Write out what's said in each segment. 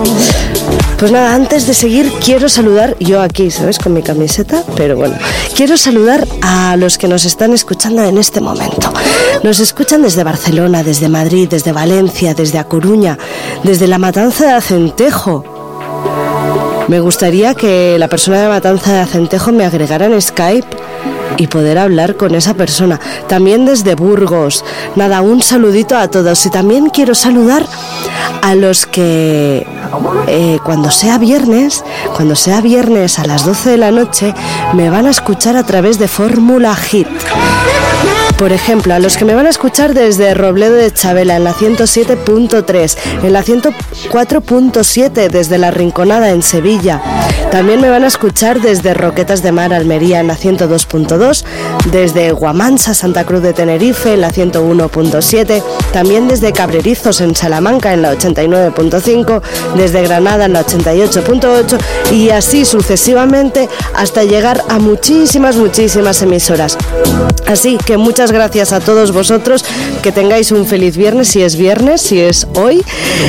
Pues nada, antes de seguir quiero saludar, yo aquí, ¿sabes? Con mi camiseta, pero bueno, quiero saludar a los que nos están escuchando en este momento. Nos escuchan desde Barcelona, desde Madrid, desde Valencia, desde A Coruña, desde La Matanza de Acentejo. Me gustaría que la persona de Matanza de Acentejo me agregara en Skype y poder hablar con esa persona. También desde Burgos. Nada, un saludito a todos. Y también quiero saludar a los que cuando sea viernes a las 12 de la noche me van a escuchar a través de Fórmula Hit. Por ejemplo, a los que me van a escuchar desde Robledo de Chabela en la 107.3, en la 104.7 desde La Rinconada en Sevilla. También me van a escuchar desde Roquetas de Mar, Almería en la 102.2, desde Guamansa, Santa Cruz de Tenerife en la 101.7, también desde Cabrerizos en Salamanca en la 89.5, desde Granada en la 88.8 y así sucesivamente hasta llegar a muchísimas emisoras. Así que muchas gracias a todos vosotros, que tengáis un feliz viernes, si es hoy,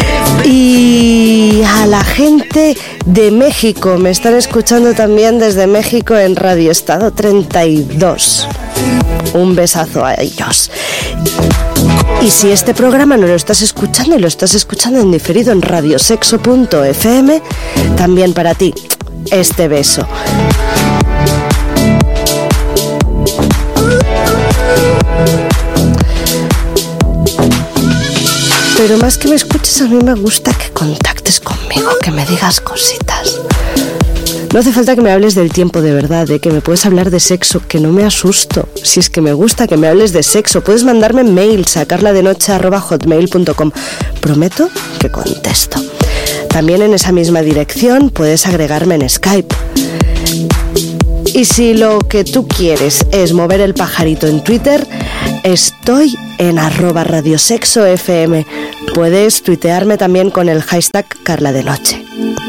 y a la gente de México, me están escuchando también desde México en Radio Estado 32, un besazo a ellos. Y si este programa no lo estás escuchando y lo estás escuchando en diferido en radiosexo.fm, también para ti este beso. Pero más que me escuches, a mí me gusta que contactes conmigo, que me digas cositas. No hace falta que me hables del tiempo de verdad, que me puedes hablar de sexo, que no me asusto. Si es que me gusta que me hables de sexo, puedes mandarme mails a carladenoche@hotmail.com. Prometo que contesto. También en esa misma dirección puedes agregarme en Skype. Y si lo que tú quieres es mover el pajarito en Twitter, estoy en @radiosexofm. Puedes tuitearme también con el hashtag #carladenoche.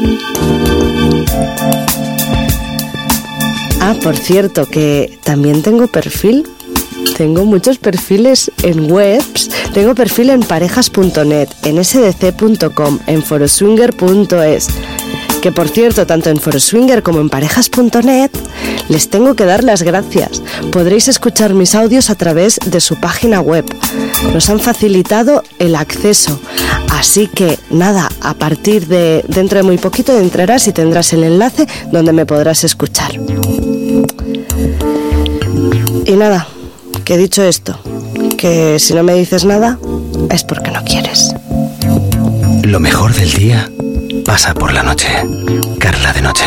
Ah, por cierto, que también tengo perfil. Tengo muchos perfiles en webs. Tengo perfil en parejas.net, en sdc.com, en foroswinger.es. Que por cierto, tanto en Foroswinger como en parejas.net les tengo que dar las gracias. Podréis escuchar mis audios a través de su página web. Nos han facilitado el acceso. Así que nada, a partir de dentro de muy poquito entrarás y tendrás el enlace donde me podrás escuchar. Y nada, que he dicho esto, que si no me dices nada es porque no quieres. Lo mejor del día pasa por la noche. Carla de Noche.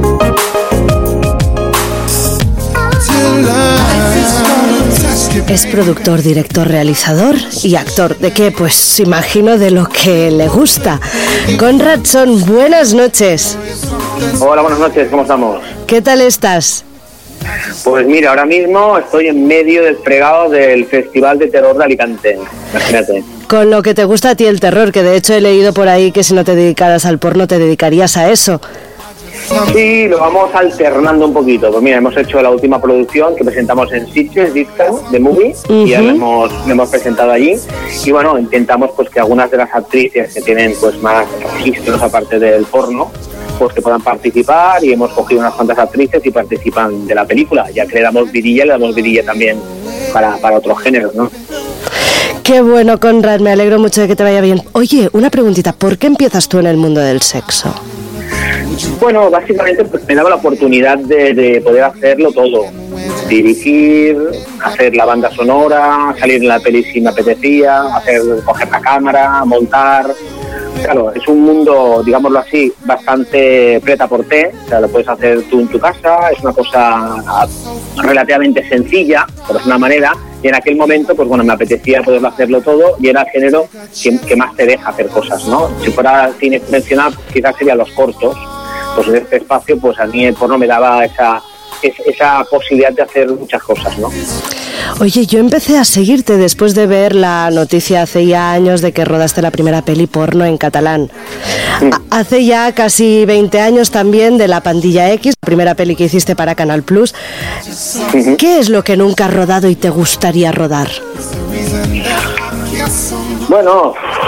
Es productor, director, realizador y actor. ¿De qué? Pues imagino de lo que le gusta. Conrad Son, buenas noches. Hola, buenas noches, ¿cómo estamos? ¿Qué tal estás? Pues mira, ahora mismo estoy en medio del fregado del Festival de Terror de Alicante, imagínate. Con lo que te gusta a ti el terror, que de hecho he leído por ahí que si no te dedicaras al porno te dedicarías a eso. Sí, lo vamos alternando un poquito. Pues mira, hemos hecho la última producción que presentamos en Sitges, Discan, de Movie, y ya lo hemos presentado allí. Y bueno, intentamos pues que algunas de las actrices que tienen pues más registros aparte del porno, pues que puedan participar, y hemos cogido unas cuantas actrices y participan de la película. Ya que le damos vidilla también para otros géneros, ¿no? Qué bueno, Conrad, me alegro mucho de que te vaya bien. Oye, una preguntita, ¿por qué empiezas tú en el mundo del sexo? Bueno, básicamente pues me daba la oportunidad de poder hacerlo todo. Dirigir, hacer la banda sonora, salir en la peli si me apetecía, coger la cámara, montar. Claro, es un mundo, digámoslo así, bastante prêt-à-porter, o sea, lo puedes hacer tú en tu casa, es una cosa relativamente sencilla, por decirlo de una manera, y en aquel momento, pues bueno, me apetecía poder hacerlo todo, y era el género que más te deja hacer cosas, ¿no? Si fuera cine convencional, quizás serían los cortos, pues en este espacio, pues a mí el porno me daba esa posibilidad de hacer muchas cosas, ¿no? Oye, yo empecé a seguirte después de ver la noticia hace ya años de que rodaste la primera peli porno en catalán. Hace ya casi 20 años también de La Pandilla X, la primera peli que hiciste para Canal Plus. ¿Qué es lo que nunca has rodado y te gustaría rodar? Bueno,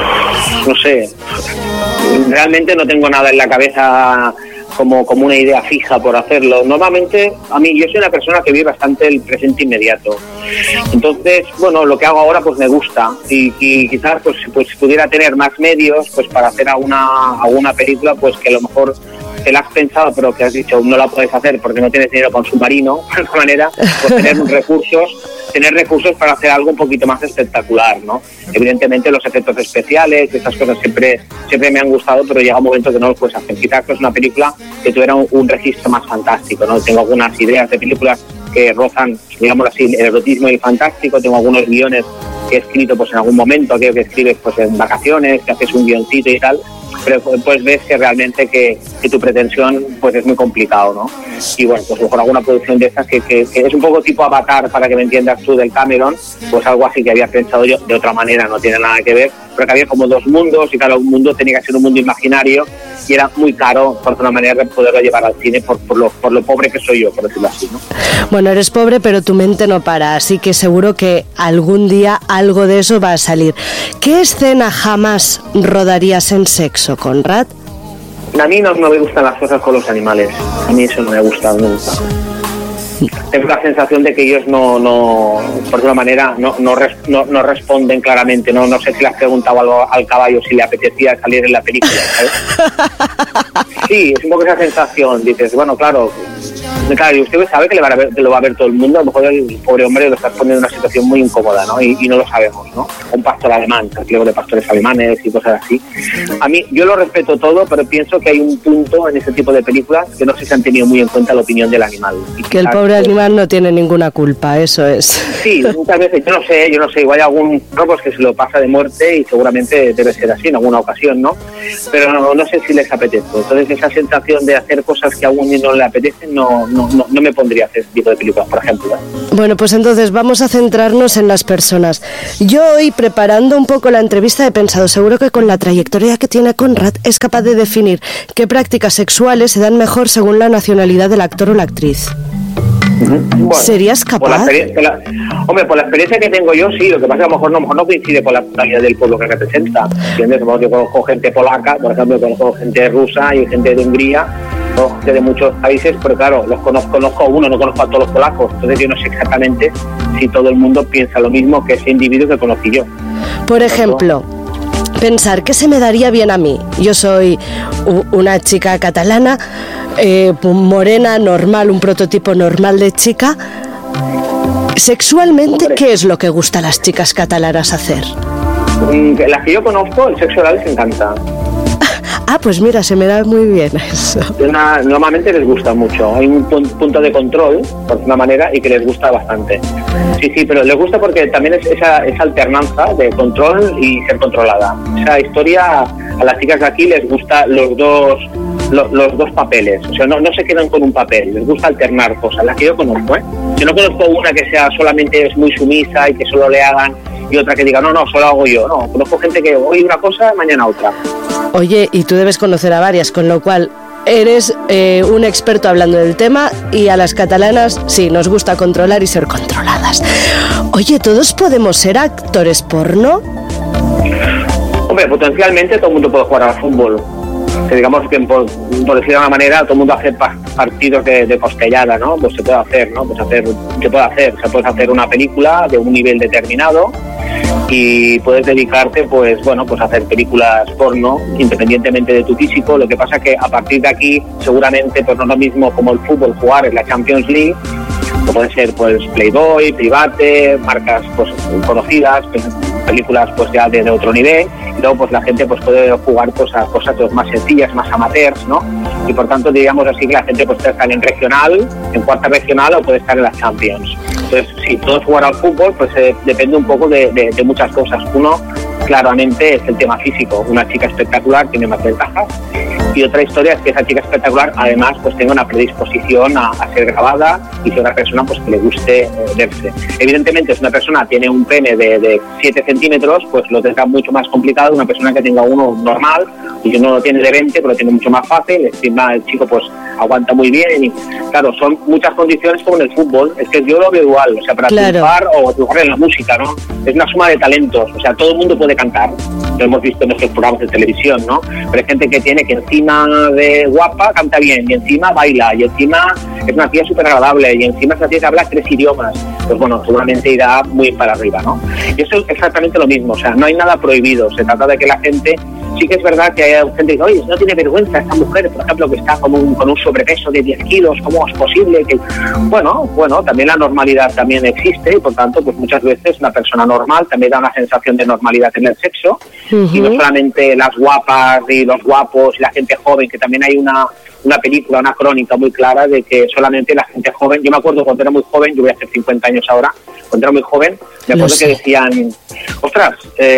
no sé, realmente no tengo nada en la cabeza como una idea fija por hacerlo. Normalmente, yo soy una persona que vive bastante el presente inmediato. Entonces, bueno, lo que hago ahora pues me gusta y quizás pues pudiera tener más medios pues para hacer alguna película pues que a lo mejor te la has pensado pero que has dicho no la puedes hacer porque no tienes dinero para un submarino, de alguna manera, pues tener recursos para hacer algo un poquito más espectacular, ¿no? Evidentemente los efectos especiales, estas cosas siempre me han gustado, pero llega un momento que no los puedes hacer. Quizás es una película que tuviera un registro más fantástico, ¿no? Tengo algunas ideas de películas que rozan, digamos así, el erotismo y el fantástico. Tengo algunos guiones que he escrito pues en algún momento, aquello que escribes pues en vacaciones, que haces un guioncito y tal, pero pues ves que realmente que tu pretensión pues es muy complicado, ¿no? Y bueno, pues mejor alguna producción de estas que es un poco tipo Avatar, para que me entiendas tú, del Cameron, pues algo así que había pensado yo de otra manera, no tiene nada que ver, pero que había como dos mundos y cada mundo tenía que ser un mundo imaginario y era muy caro, por una manera de poderlo llevar al cine por lo pobre que soy yo, por decirlo así, ¿no? Bueno, eres pobre, pero tu mente no para, así que seguro que algún día algo de eso va a salir. ¿Qué escena jamás rodarías en sexo, Conrad? A mí no me gustan las cosas con los animales. A mí eso no me ha gustado nunca. Tengo la sensación de que ellos no por alguna manera, no responden claramente. No sé si le has preguntado algo al caballo si le apetecía salir en la película, ¿sabes? Sí, es un poco esa sensación. Dices, bueno, claro, y usted sabe que lo va a ver todo el mundo. A lo mejor el pobre hombre lo está poniendo en una situación muy incómoda, ¿no? Y no lo sabemos, ¿no? Un pastor alemán, luego de pastores alemanes y cosas así. A mí, yo lo respeto todo, pero pienso que hay un punto en ese tipo de películas que no sé si han tenido muy en cuenta la opinión del animal. Y que el pobre animal no tiene ninguna culpa, eso es. Sí, muchas veces, yo no sé, igual hay algún robot que se lo pasa de muerte y seguramente debe ser así en alguna ocasión, ¿no? Pero no sé si les apetece. Entonces esa sensación de hacer cosas que a uno no le apetecen no me pondría a hacer este tipo de películas, por ejemplo. Bueno, pues entonces vamos a centrarnos en las personas. Yo hoy, preparando un poco la entrevista, he pensado, seguro que con la trayectoria que tiene Conrad es capaz de definir qué prácticas sexuales se dan mejor según la nacionalidad del actor o la actriz. Bueno, ¿serías capaz? Por la experiencia que tengo yo, sí. Lo que pasa es que a lo mejor no coincide con la totalidad del pueblo que representa, ¿entiendes? Yo conozco gente polaca, por ejemplo, conozco gente rusa y gente de Hungría, gente de muchos países, pero claro, los conozco a uno, no conozco a todos los polacos. Entonces yo no sé exactamente si todo el mundo piensa lo mismo que ese individuo que conocí yo. Por ejemplo, pensar qué se me daría bien a mí. Yo soy una chica catalana, morena, normal, un prototipo normal de chica. Sexualmente, Hombre, ¿qué es lo que gusta a las chicas catalanas hacer? Las que yo conozco, el sexo oral les encanta. Ah, pues mira, se me da muy bien eso. Normalmente les gusta mucho. Hay un punto de control, por una manera, y que les gusta bastante. Sí, pero les gusta porque también es esa alternanza de control y ser controlada. Esa historia, a las chicas de aquí les gusta los dos papeles. O sea, no se quedan con un papel, les gusta alternar cosas. Las que yo conozco, Yo no conozco una que sea solamente es muy sumisa y que solo le hagan, y otra que diga, no, solo hago yo. No, conozco gente que hoy una cosa, mañana otra. Oye, y tú debes conocer a varias, con lo cual eres un experto hablando del tema, y a las catalanas sí, nos gusta controlar y ser controladas. Oye, ¿todos podemos ser actores porno? Hombre, potencialmente todo el mundo puede jugar al fútbol. Que digamos que por decir de una manera, todo el mundo hace partidos de costellada, ¿no? Pues se puede hacer, ¿no? Se puede hacer una película de un nivel determinado y puedes dedicarte, pues a hacer películas porno independientemente de tu físico. Lo que pasa es que a partir de aquí seguramente pues no es lo mismo como el fútbol, jugar en la Champions League, que puede ser pues Playboy, Private, marcas pues conocidas, películas pues ya de otro nivel, y luego pues la gente pues puede jugar pues a cosas pues, más sencillas, más amateurs, ¿no? Y por tanto digamos así que la gente pues puede estar en regional, en cuarta regional, o puede estar en la Champions. Entonces, si todo es jugar al fútbol, pues depende un poco de muchas cosas. Uno, claramente, es el tema físico. Una chica espectacular tiene más ventajas. Y otra historia es que esa chica espectacular, además, pues tenga una predisposición a ser grabada y ser una persona pues que le guste verse. Evidentemente, si una persona tiene un pene de 7 centímetros, pues lo tendrá mucho más complicado. Una persona que tenga uno normal, y uno lo tiene de 20, pero lo tiene mucho más fácil. Encima, el chico, pues aguanta muy bien. Y claro, son muchas condiciones como en el fútbol. Es que yo lo veo igual, o sea, para triunfar o triunfar en la música, ¿no? Es una suma de talentos, o sea, todo el mundo puede cantar. Lo hemos visto en nuestros programas de televisión, ¿no? Pero hay gente que tiene que encima de guapa canta bien, y encima baila, y encima es una tía súper agradable, y encima es una tía que habla 3 idiomas. Pues bueno, seguramente irá muy para arriba, ¿no? Y eso es exactamente lo mismo, o sea, no hay nada prohibido. Se trata de que la gente, sí que es verdad que hay gente que dice, oye, no tiene vergüenza esta mujer, por ejemplo, que está con un sobrepeso de 10 kilos, ¿cómo es posible? Que bueno, también la normalidad también existe, y por tanto, pues muchas veces una persona normal también da una sensación de normalidad en el sexo, y no solamente las guapas y los guapos y la gente joven, que también hay una película, una crónica muy clara de que solamente la gente joven, yo me acuerdo cuando era muy joven, yo voy a hacer 50 años ahora, cuando era muy joven, me acuerdo que decían, ostras,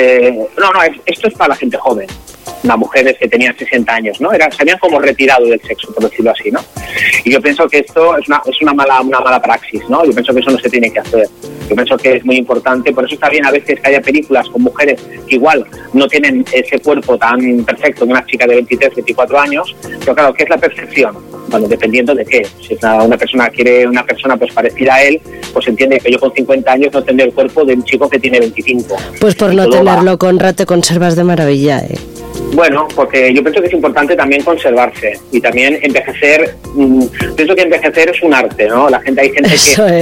esto es para la gente joven. Las mujeres que tenían 60 años, ¿no? Se habían como retirado del sexo, por decirlo así, ¿no? Y yo pienso que esto es una mala praxis, ¿no? Yo pienso que eso no se tiene que hacer. Yo pienso que es muy importante, por eso está bien a veces que haya películas con mujeres que igual no tienen ese cuerpo tan perfecto de una chica de 23, 24 años, pero claro, ¿qué es la perfección? Bueno, dependiendo de qué. Si una persona quiere una persona pues parecida a él, pues entiende que yo con 50 años no tendré el cuerpo de un chico que tiene 25. Pues por no tenerlo, Conrad, te conservas de maravilla, ¿eh? Bueno, porque yo pienso que es importante también conservarse y también envejecer. Pienso que envejecer es un arte, ¿no? Hay gente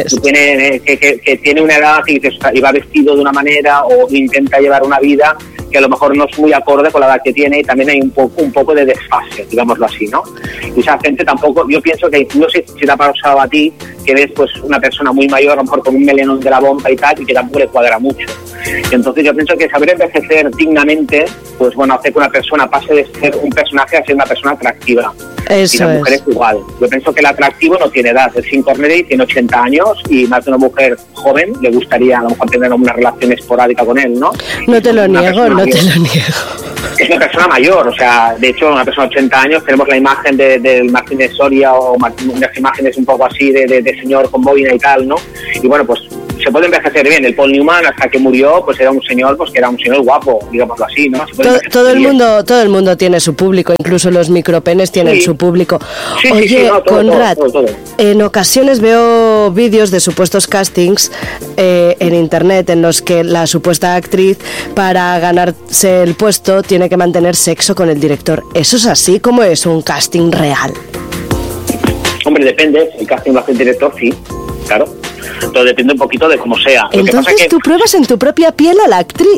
que tiene una edad y va vestido de una manera o intenta llevar una vida que a lo mejor no es muy acorde con la edad que tiene, y también hay un poco de desfase, digámoslo así, ¿no? Y esa gente tampoco, yo pienso que, no sé si te ha pasado a ti, que ves pues una persona muy mayor, a lo mejor con un melenón de la bomba y tal, y que tampoco le cuadra mucho. Y entonces yo pienso que saber envejecer dignamente, pues bueno, hace que una persona pase de ser un personaje a ser una persona atractiva. Eso y la mujer es igual. Yo pienso que el atractivo no tiene edad. El Sean Connery tiene 80 años y más de una mujer joven le gustaría a lo mejor tener una relación esporádica con él, ¿no? No te lo niego, no te lo niego. Es una persona mayor, o sea, de hecho, una persona de 80 años, tenemos la imagen del Martínez Soria o unas imágenes un poco así de señor con boina y tal, ¿no? Y bueno, pues se puede envejecer bien. El Paul Newman, hasta que murió, pues era un señor, pues que era un señor guapo, digámoslo así, ¿no? Todo el mundo tiene su público, incluso los micropenes tienen su público. Sí, Oye, todo, Conrad, todo. En ocasiones veo vídeos de supuestos castings en internet en los que la supuesta actriz, para ganarse el puesto, tiene que mantener sexo con el director. ¿Eso es así? ¿Cómo es un casting real? Hombre, depende. El casting lo hace el director, sí, claro. Todo depende un poquito de cómo sea. Entonces tú pruebas en tu propia piel a la actriz.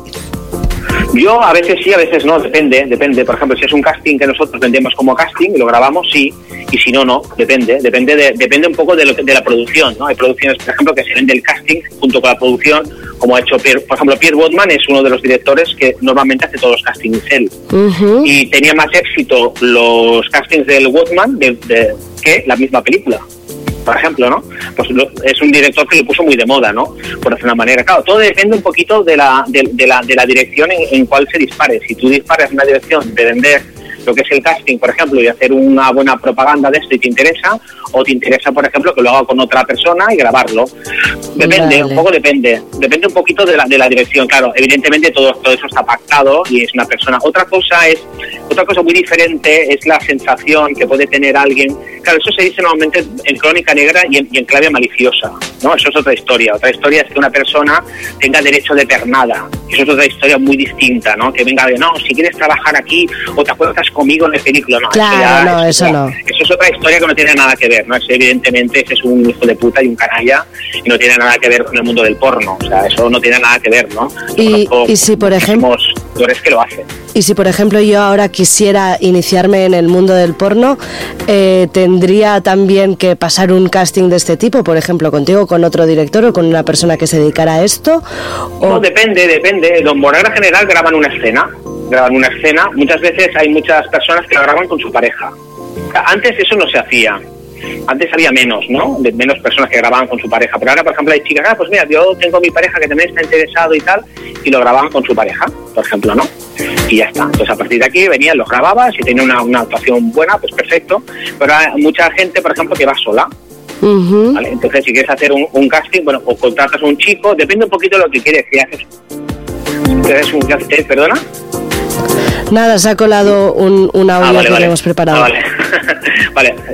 Yo a veces sí, a veces no, depende. Por ejemplo, si es un casting que nosotros vendemos como casting y lo grabamos, sí, y si no, no, depende un poco de la producción, ¿no? Hay producciones, por ejemplo, que se vende el casting junto con la producción, como ha hecho por ejemplo, Pierre Botman es uno de los directores que normalmente hace todos los castings él. Y tenía más éxito los castings del Botman que la misma película. Por ejemplo, ¿no? Pues es un director que lo puso muy de moda, ¿no? Por decir una manera. Claro, todo depende un poquito de la dirección en cual se dispare. Si tú disparas en una dirección de vender lo que es el casting, por ejemplo, y hacer una buena propaganda de esto y te interesa, o te interesa, por ejemplo, que lo haga con otra persona y grabarlo. Depende, un poco depende un poquito de la dirección. Claro, evidentemente todo eso está pactado y es una persona. Otra cosa muy diferente es la sensación que puede tener alguien. Claro, eso se dice normalmente en crónica negra y en clave maliciosa, ¿no? Eso es otra historia. Otra historia es que una persona tenga derecho de pernada. Eso es otra historia muy distinta, ¿no? Que venga de, no, si quieres trabajar aquí o te acuerdas conmigo en el película, no. Claro, eso no. Eso es otra historia que no tiene nada que ver, ¿no? Evidentemente ese es un hijo de puta y un canalla y no tiene nada que ver con el mundo del porno. O sea, eso no tiene nada que ver, ¿no? Y si, por ejemplo, actores que lo hacen. Y si, por ejemplo, yo ahora quisiera iniciarme en el mundo del porno, ¿tendría también que pasar un casting de este tipo? Por ejemplo, contigo, con otro director o con una persona que se dedicara a esto. No, depende. Los por regla general graban una escena. Muchas veces hay muchas personas que la graban con su pareja. Antes eso no se hacía. Antes había menos, ¿no? Menos personas que grababan con su pareja. Pero ahora, por ejemplo, hay chicas, pues mira, yo tengo mi pareja que también está interesado y tal, y lo grababan con su pareja, por ejemplo, ¿no? Y ya está. Entonces, a partir de aquí venían, los grababas, si tenía una actuación buena, pues perfecto. Pero hay mucha gente, por ejemplo, que va sola. ¿Vale? Entonces, si quieres hacer un casting, bueno, o contratas a un chico, depende un poquito de lo que quieres. Si haces un casting, ¿perdona? Nada, se ha colado un audio que hemos preparado. Vale.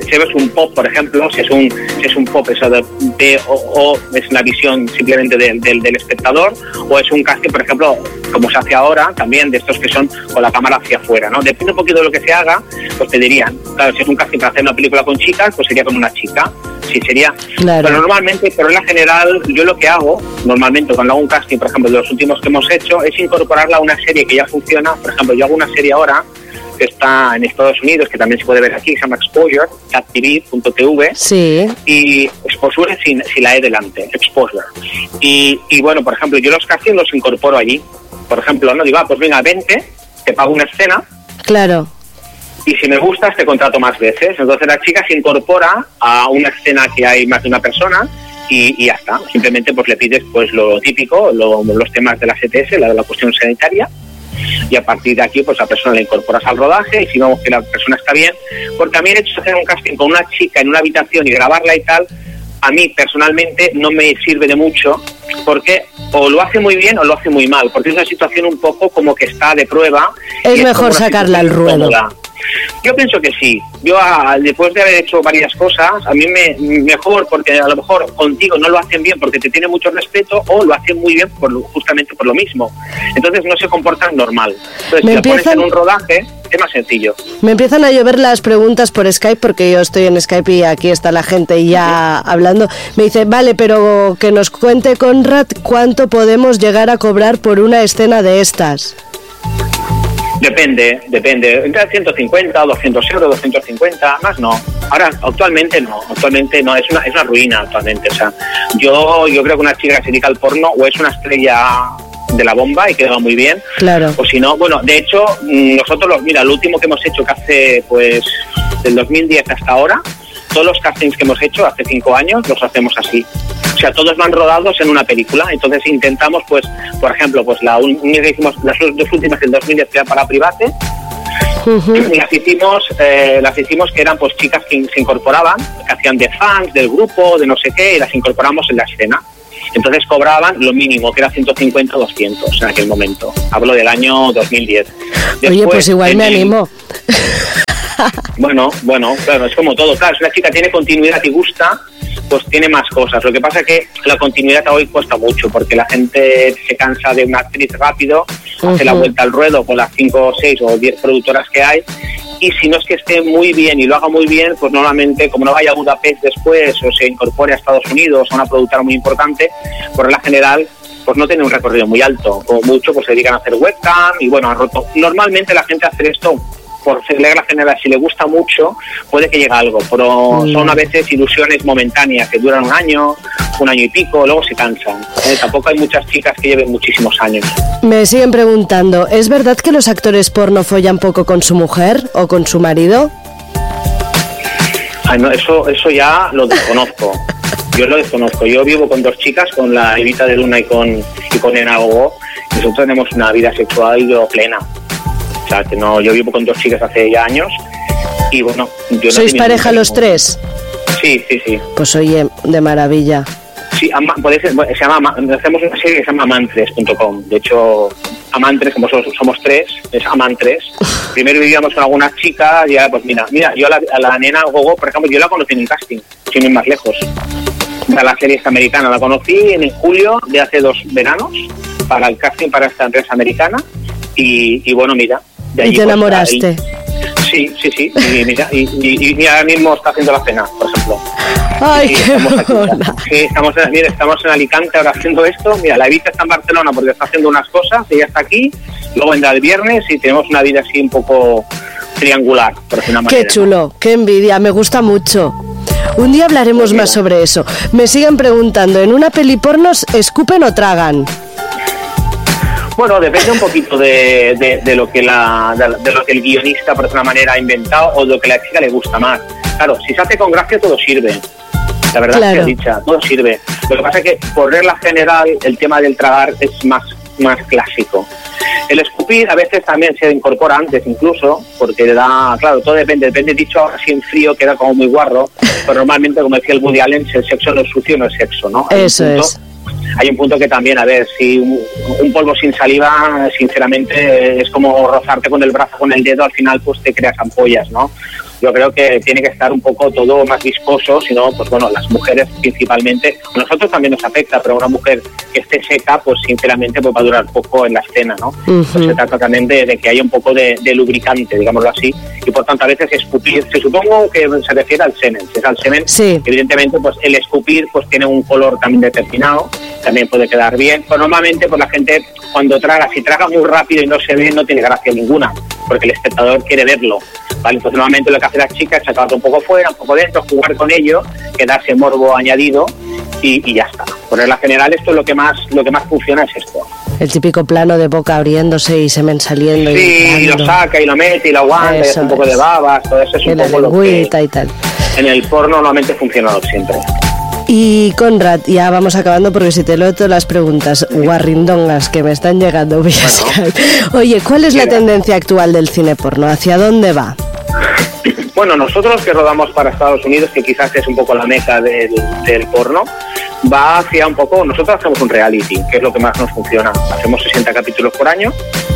si ves un pop, por ejemplo, si es un pop eso de o es una visión simplemente del espectador, o es un casting, por ejemplo, como se hace ahora, también de estos que son con la cámara hacia afuera, ¿no? Depende un poquito de lo que se haga, pues te dirían, claro, si es un casting para hacer una película con chicas, pues sería con una chica, sí, sería. Claro. Pero normalmente, pero en la general, yo lo que hago, normalmente cuando hago un casting, por ejemplo, de los últimos que hemos hecho, es incorporarla a una serie que ya funciona. Por ejemplo, yo hago una serie ahora que está en Estados Unidos, que también se puede ver aquí, que se llama Exposure, cattv.tv, Sí. y Exposure sin la E delante, Exposure. Y bueno, por ejemplo, yo los castings los incorporo allí. Por ejemplo, no digo, pues venga, vente, te pago una escena, Claro. y si me gustas te contrato más veces. Entonces la chica se incorpora a una escena que hay más de una persona y ya está. Simplemente pues le pides pues lo típico, los temas de la CTS, la cuestión sanitaria, y a partir de aquí pues la persona la incorporas al rodaje, y si vemos que la persona está bien, porque a mí el hecho de hacer un casting con una chica en una habitación y grabarla y tal, a mí personalmente no me sirve de mucho, porque o lo hace muy bien o lo hace muy mal, porque es una situación un poco como que está de prueba. Es mejor sacarla al ruedo. Cómoda. Yo pienso que sí. Yo, después de haber hecho varias cosas, a mí mejor, porque a lo mejor contigo no lo hacen bien porque te tiene mucho respeto, o lo hacen muy bien justamente por lo mismo. Entonces no se comportan normal. Entonces, si lo pones en un rodaje, es más sencillo. Me empiezan a llover las preguntas por Skype, porque yo estoy en Skype y aquí está la gente ya hablando. Me dice, vale, pero que nos cuente Conrad cuánto podemos llegar a cobrar por una escena de estas. Depende. Entre 150, 200 euros, 250, más no. Ahora, actualmente no, es una ruina actualmente. O sea, yo creo que una chica que se dedica al porno o es una estrella de la bomba y queda muy bien. Claro. O si no, bueno, de hecho, nosotros, mira, lo último que hemos hecho que hace, pues, del 2010 hasta ahora, todos los castings que hemos hecho hace 5 años los hacemos así. O sea, todos van rodados en una película. Entonces intentamos, pues, por ejemplo, pues las dos últimas del 2010 que eran para Private, las hicimos que eran pues chicas que se incorporaban, que hacían de fans del grupo, de no sé qué, y las incorporamos en la escena. Entonces cobraban lo mínimo, que era 150 o 200 en aquel momento. Hablo del año 2010. Después, oye, pues igual me animo. Bueno, claro, es como todo. Claro, si una chica tiene continuidad y gusta, pues tiene más cosas. Lo que pasa es que la continuidad hoy cuesta mucho, porque la gente se cansa de una actriz rápido, hace la vuelta al ruedo con las 5, 6 o 10 productoras que hay, y si no es que esté muy bien y lo haga muy bien, pues normalmente, como no vaya a Budapest después o se incorpore a Estados Unidos a una productora muy importante, por regla general, pues no tiene un recorrido muy alto. Como mucho, pues se dedican a hacer webcam y bueno, normalmente la gente hace esto por regla general, si le gusta mucho, puede que llegue a algo, pero son a veces ilusiones momentáneas que duran un año y pico, luego se cansan. Tampoco hay muchas chicas que lleven muchísimos años. Me siguen preguntando, ¿es verdad que los actores porno follan poco con su mujer o con su marido? Ay, no, eso ya lo desconozco. Yo lo desconozco. Yo vivo con 2 chicas, con la Evita de Luna y con Ena Gogo. Nosotros tenemos una vida sexual plena. O sea, que no, yo vivo con 2 chicas hace ya años y bueno... yo ¿Sois no pareja los 3? Sí. Pues oye, de maravilla. Sí, hacemos una serie que se llama amantres.com. De hecho, amantres, como somos 3, es amantres. Primero vivíamos con algunas chicas y ahora, pues mira, yo a la nena Gogo, por ejemplo, yo la conocí en un casting, sin ir más lejos. La serie esta americana la conocí en julio de hace 2 veranos para el casting para esta empresa americana y bueno, mira... ¿Y te enamoraste? Sí. Y mira, y ahora mismo está haciendo la cena, por ejemplo. ¡Ay, qué mona! Sí, estamos en Alicante ahora haciendo esto. Mira, la Evita está en Barcelona porque está haciendo unas cosas, ella está aquí, luego vendrá el viernes y tenemos una vida así un poco triangular, por decir una manera. ¡Qué chulo! ¡Qué envidia! Me gusta mucho. Un día hablaremos más sobre eso. Me siguen preguntando, ¿en una peli porno escupen o tragan? Bueno, depende un poquito de lo que el guionista, por otra manera, ha inventado o de lo que a la chica le gusta más. Claro, si se hace con gracia todo sirve. La verdad es que dicha, todo sirve. Lo que pasa es que, por regla general, el tema del tragar es más clásico. El escupir a veces también se incorpora antes incluso, porque le da, claro, todo depende dicho ahora así en frío, queda como muy guarro, pero normalmente, como decía el Woody Allen, si el sexo no es sucio, no es sexo, ¿no? Eso es. Hay un punto que también, a ver, si un polvo sin saliva, sinceramente, es como rozarte con el brazo, con el dedo, al final pues te creas ampollas, ¿no? yo creo que tiene que estar un poco todo más viscoso, si no, pues bueno, las mujeres principalmente, a nosotros también nos afecta, pero una mujer que esté seca, pues sinceramente pues va a durar poco en la escena, ¿no? Pues se trata también de que haya un poco de lubricante, digámoslo así, y por tanto a veces escupir, se supongo que se refiere al semen, si es al semen, sí. Evidentemente pues el escupir pues tiene un color también determinado, también puede quedar bien, pero normalmente pues la gente cuando traga, si traga muy rápido y no se ve, no tiene gracia ninguna, porque el espectador quiere verlo, ¿vale? Entonces normalmente lo que hace la chica es sacarlo un poco fuera, un poco dentro, jugar con ello, quedarse morbo añadido y ya está. Por regla general esto es lo que más funciona es esto. El típico plano de boca abriéndose y semen saliendo. Sí, y lo saca y lo mete y lo aguanta y hace un poco de babas, todo eso es un poco lo que y tal. En el porno normalmente funciona siempre. Y Conrad, ya vamos acabando porque si te leo todas las preguntas guarrindongas que me están llegando vía Skype. Oye, ¿cuál es la tendencia actual del cine porno? ¿Hacia dónde va? Bueno, nosotros que rodamos para Estados Unidos, que quizás es un poco la meca del porno, va hacia un poco, nosotros hacemos un reality, que es lo que más nos funciona. Hacemos 60 capítulos por año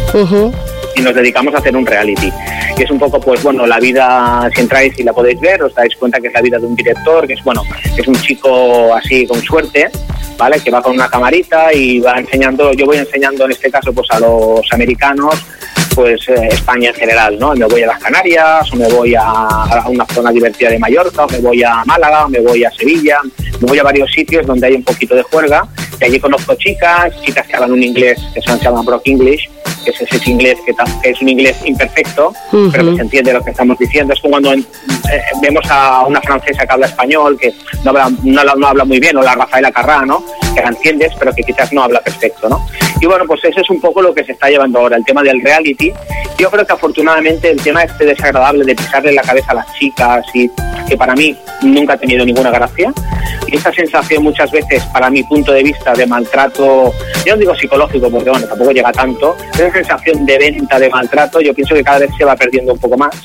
y nos dedicamos a hacer un reality. Y es un poco, pues bueno, la vida, si entráis y la podéis ver, os dais cuenta que es la vida de un director, que es, bueno, es un chico así con suerte, ¿vale? Que va con una camarita y va enseñando, yo voy enseñando en este caso pues a los americanos, pues España en general, ¿no? Me voy a las Canarias, o me voy a una zona divertida de Mallorca, o me voy a Málaga, o me voy a Sevilla, me voy a varios sitios donde hay un poquito de juerga, y allí conozco chicas que hablan un inglés que se llama Brock English, que es ese inglés que es un inglés imperfecto, pero que se entiende lo que estamos diciendo. Es como cuando vemos a una francesa que habla español, que no habla muy bien, o la Rafaela Carrà, ¿no? Que la entiendes, pero que quizás no habla perfecto, ¿no? Y bueno, pues eso es un poco lo que se está llevando ahora, el tema del reality. Yo creo que afortunadamente el tema este desagradable de pisarle la cabeza a las chicas, y que para mí nunca ha tenido ninguna gracia, y esa sensación muchas veces, para mi punto de vista, de maltrato, yo no digo psicológico porque bueno, tampoco llega tanto, esa sensación de venta, de maltrato, yo pienso que cada vez se va perdiendo un poco más,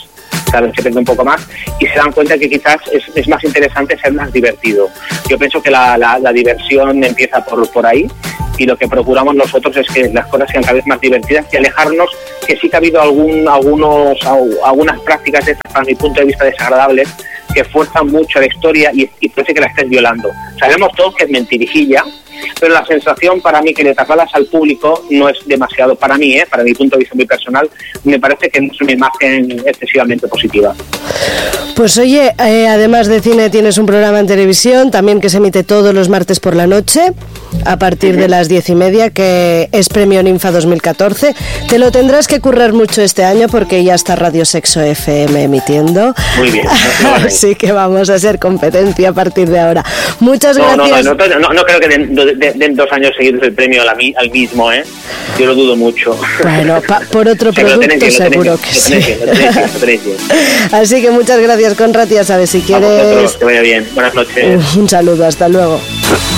y se dan cuenta que quizás es más interesante ser más divertido. Yo pienso que la diversión empieza por ahí, y lo que procuramos nosotros es que las cosas sean cada vez más divertidas y alejarnos, que sí que ha habido algunas prácticas estas, para mi punto de vista, desagradables, que fuerzan mucho la historia y parece que la estés violando. Sabemos todos que es mentirijilla, pero la sensación para mí que le trasladas al público no es demasiado, para mí, para mi punto de vista muy personal, me parece que no es una imagen excesivamente positiva. Pues oye, además de cine tienes un programa en televisión también que se emite todos los martes por la noche a partir de las 10:30, que es Premio Ninfa 2014. Te lo tendrás que currar mucho este año porque ya está Radio Sexo FM emitiendo. Muy bien. Así que vamos a ser competencia a partir de ahora. Muchas gracias. No creo que den 2 años seguidos el premio al mismo, ¿eh? Yo lo dudo mucho. Bueno, por otro producto seguro que sí. Así que muchas gracias, Conrad, ya sabes, si quieres... Que vaya bien. Buenas noches. Un saludo, hasta luego.